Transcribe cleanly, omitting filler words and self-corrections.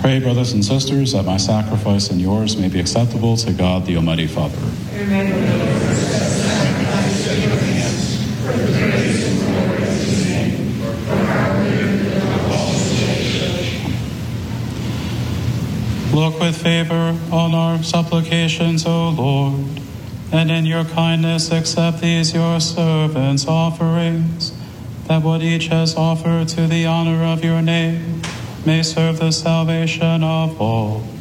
Pray, brothers and sisters, that my sacrifice and yours may be acceptable to God, the Almighty Father. Look with favor on our supplications, O Lord, and in your kindness accept these your servants' offerings, that what each has offered to the honor of your name may serve the salvation of all.